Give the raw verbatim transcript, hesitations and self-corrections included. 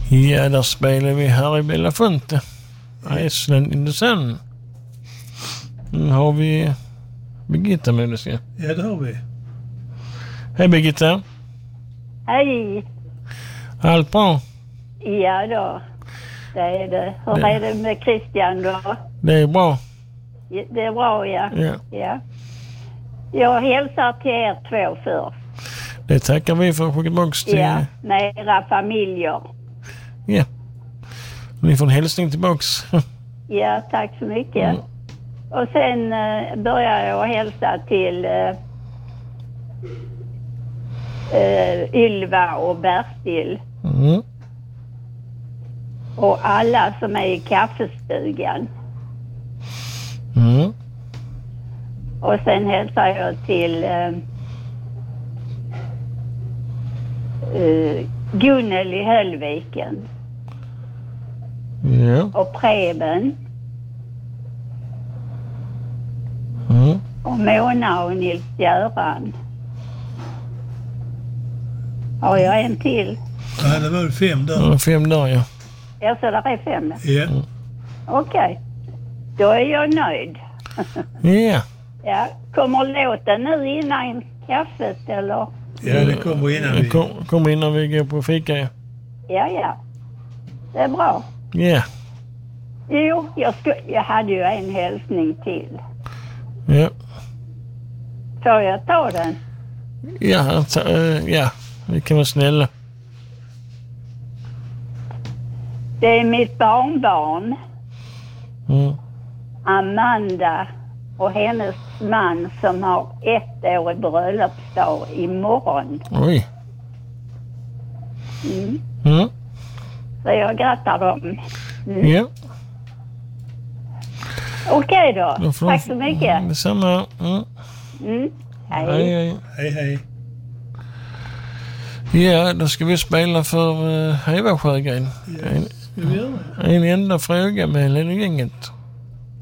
Ja, där spelar vi här i Belafonte. Iceland in the Sun. Nu har vi Birgitta med oss. Ja, det har vi. Hej Birgitta. Hej. Allt bra? Ja då, det är det. Hur det. är det med Christian då? Det är bra. Det är bra, ja. Ja. ja. Jag hälsar till er två först. Det tackar vi för att skicka tillbaka till... Ja, med era familjer. Ja. Ni får en hälsning tillbaks. Ja, tack så mycket. Mm. Och sen uh, börjar jag hälsa till uh, uh, Ylva och Bertil. Mm. Och alla som är i kaffestugan. Mm. Och sen hälsar jag till uh, uh, Gunnel i Höllviken. Ja. Och Preben. Mm. Och Mona och Nils-Göran. Har jag en till? Ja, det var fem där. Ja, fem där, ja. Ja, så där är fem. Ja. Mm. Okej. Okay. Då är jag nöjd. Ja. Ja. Kommer låten nu innan kaffet, eller? Ja, det kommer innan vi... Kom, kommer innan vi går på fika, ja. Ja, ja. Det är bra. Ja. Jo, jag, skulle, jag hade ju en hälsning till. Ja. Får jag ta den? Ja, ta, uh, ja. Vi kan vara snälla. Det är mitt barnbarn. Mm. Amanda och hennes man som har ett år i bröllopsdag imorgon. Oj. Mm. Mm. Så jag grattar dem. Mm. Ja. Okej då. Då får Tack de- så mycket. Detsamma. Mm. Mm. Hej. Hej, hej. Hej, hej. Ja, då ska vi spela för uh, Eva Sjögren. Ja, ska vi göra det? En enda fråga med hela gänget.